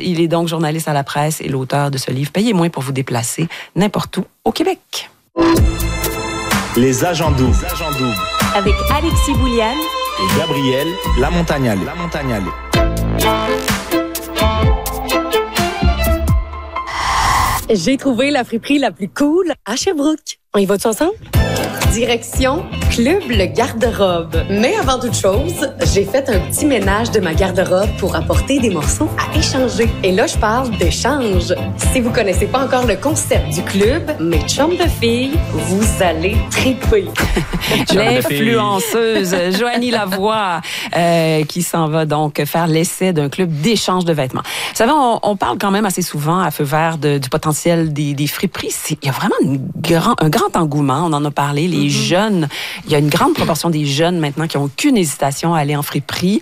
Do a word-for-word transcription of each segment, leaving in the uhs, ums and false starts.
Il est donc journaliste à la presse et l'auteur de ce livre « Payez moins pour vous déplacer n'importe où au Québec ». Les agents doubles. Avec Alexis Bouliane et Gabrielle Lamontagnale. Lamontagnale. J'ai trouvé la friperie la plus cool à Sherbrooke. On y va-tu ensemble? Direction Club Le Garde-robe. Mais avant toute chose, j'ai fait un petit ménage de ma garde-robe pour apporter des morceaux à échanger. Et là, je parle d'échange. Si vous connaissez pas encore le concept du club, mes chums de filles, vous allez triper. L'influenceuse Joanie Lavoie euh, qui s'en va donc faire l'essai d'un club d'échange de vêtements. Vous savez, on, on parle quand même assez souvent à feu vert de, du potentiel des, des friperies. Il y a vraiment une grand, un grand engouement. On en a parlé. Les mm-hmm. jeunes, il y a une grande proportion des jeunes maintenant qui n'ont aucune hésitation à aller en friperie.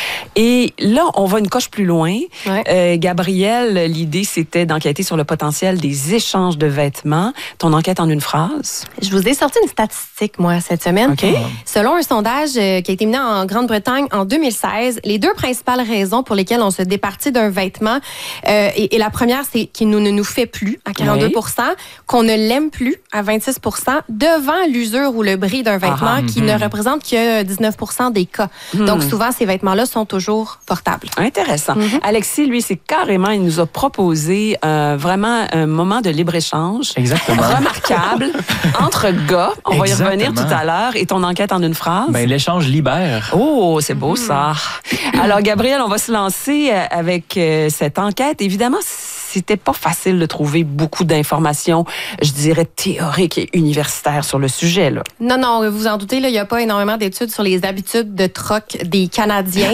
Et là, on va une coche plus loin. Ouais. Euh, Gabrielle, l'idée, c'était d'enquêter sur le potentiel des échanges de vêtements. Ton enquête en une phrase? Je vous ai sorti une statistique, moi, cette semaine. Okay. Selon un sondage euh, qui a été mené en Grande-Bretagne en deux mille seize, les deux principales raisons pour lesquelles on se départit d'un vêtement, euh, et, et la première, c'est qu'il ne nous, nous fait plus à quarante-deux pour cent, oui. qu'on ne l'aime plus à vingt-six pour cent, devant l'usure ou le bris d'un vêtement ah, qui mm-hmm. ne représente que dix-neuf pour cent des cas. Mm. Donc, souvent, ces vêtements-là sont toujours portables. Intéressant. Mm-hmm. Alexis, lui, c'est carrément, il nous a proposé euh, vraiment un moment de libre-échange. Exactement. Remarquable entre gars. On Exactement. va y revenir tout à l'heure. Et ton enquête en une phrase? Ben, l'échange libère. Oh, c'est beau, mm. ça. Alors, Gabrielle, on va se lancer avec euh, cette enquête. Évidemment, c'était pas facile de trouver beaucoup d'informations, je dirais, théoriques et universitaires sur le sujet, là. Non, non, vous en doutez, il n'y a pas énormément d'études sur les habitudes de troc des Canadiens.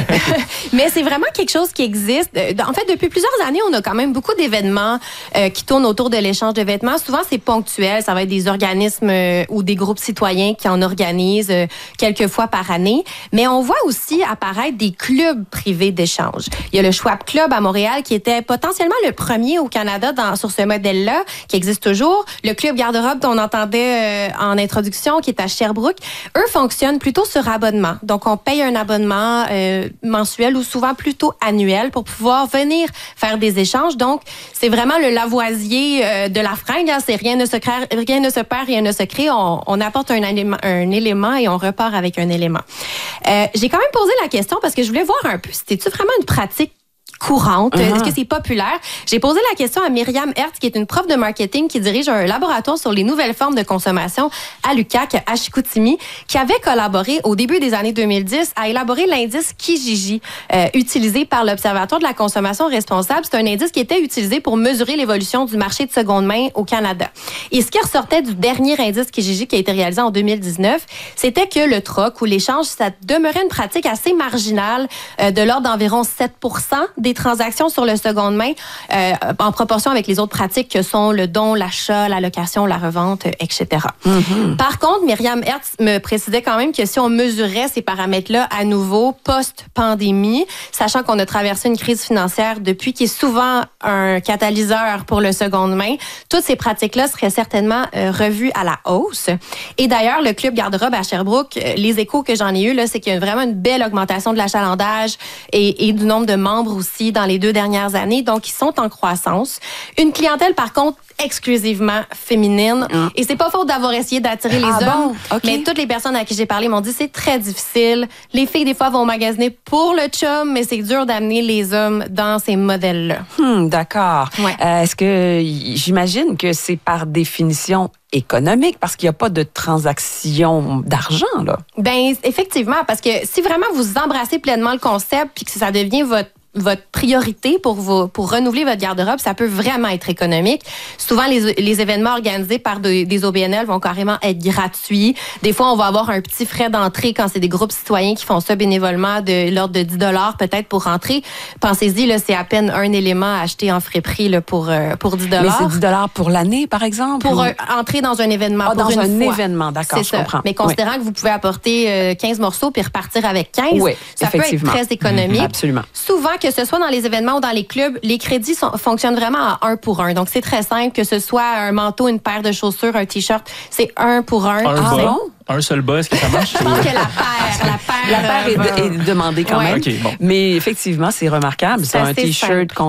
Mais c'est vraiment quelque chose qui existe. En fait, depuis plusieurs années, on a quand même beaucoup d'événements euh, qui tournent autour de l'échange de vêtements. Souvent, c'est ponctuel. Ça va être des organismes euh, ou des groupes citoyens qui en organisent euh, quelques fois par année. Mais on voit aussi apparaître des clubs privés d'échange. Il y a le Schwab Club à Montréal qui était potentiellement le premier au Canada dans, sur ce modèle-là, qui existe toujours. Le Club Garde-robe dont on entendait euh, en introduction, qui est à Sherbrooke, eux fonctionnent plutôt sur abonnement. Donc, on paye un abonnement euh, mensuel ou souvent plutôt annuel pour pouvoir venir faire des échanges. Donc, c'est vraiment le Lavoisier euh, de la fringue. Hein. C'est rien ne se crée, rien ne se perd, rien ne se crée. On, on apporte un élément, un élément et on repart avec un élément. Euh, j'ai quand même posé la question parce que je voulais voir un peu, c'était-tu vraiment une pratique courante? Uh-huh. Est-ce que c'est populaire? J'ai posé la question à Myriam Hertz, qui est une prof de marketing qui dirige un laboratoire sur les nouvelles formes de consommation à l'U Q A C, à Chicoutimi, qui avait collaboré au début des années deux mille dix à élaborer l'indice Kijiji, euh, utilisé par l'Observatoire de la consommation responsable. C'est un indice qui était utilisé pour mesurer l'évolution du marché de seconde main au Canada. Et ce qui ressortait du dernier indice Kijiji qui a été réalisé en deux mille dix-neuf, c'était que le troc ou l'échange, ça demeurait une pratique assez marginale, euh, de l'ordre d'environ sept pour cent des transactions sur le seconde main, euh, en proportion avec les autres pratiques que sont le don, l'achat, la location, la revente, et cetera. Mm-hmm. Par contre, Myriam Hertz me précisait quand même que si on mesurait ces paramètres-là à nouveau post-pandémie, sachant qu'on a traversé une crise financière depuis qui est souvent un catalyseur pour le seconde main, toutes ces pratiques-là seraient certainement euh, revues à la hausse. Et d'ailleurs, le Club Garde-robe à Sherbrooke, les échos que j'en ai eus, là, c'est qu'il y a vraiment une belle augmentation de l'achalandage et, et du nombre de membres aussi dans les deux dernières années, donc ils sont en croissance. Une clientèle, par contre, exclusivement féminine. Mmh. Et c'est pas faute d'avoir essayé d'attirer les ah hommes, bon? Okay. Mais toutes les personnes à qui j'ai parlé m'ont dit c'est très difficile. Les filles, des fois, vont magasiner pour le chum, mais c'est dur d'amener les hommes dans ces modèles-là. Hum, d'accord. Ouais. Euh, est-ce que, j'imagine que c'est par définition économique, parce qu'il n'y a pas de transaction d'argent, là? Ben effectivement, parce que si vraiment vous embrassez pleinement le concept puis que ça devient votre votre priorité pour vous, pour renouveler votre garde-robe, ça peut vraiment être économique. Souvent, les, les événements organisés par de, des O B N L vont carrément être gratuits. Des fois, on va avoir un petit frais d'entrée quand c'est des groupes citoyens qui font ça bénévolement de l'ordre de dix dollars peut-être pour rentrer. Pensez-y, là, c'est à peine un élément acheté en friperie là, pour, euh, pour dix dollars. Mais c'est dix dollars pour l'année, par exemple? Pour ou... euh, entrer dans un événement. Ah, pour dans une un fois. événement, d'accord, je comprends. Mais considérant oui. que vous pouvez apporter euh, quinze morceaux puis repartir avec quinze, oui, ça peut être très économique. Mmh, absolument. Souvent, que ce soit dans les événements ou dans les clubs, les crédits sont, fonctionnent vraiment à un pour un. Donc, c'est très simple, que ce soit un manteau, une paire de chaussures, un T-shirt, c'est un pour un. Un ah, bon? Un seul bas, est-ce que ça marche? Je pense que la paire, la paire, la paire est, de, est demandée quand ouais. même. Okay, bon. Mais effectivement, c'est remarquable. C'est un T-shirt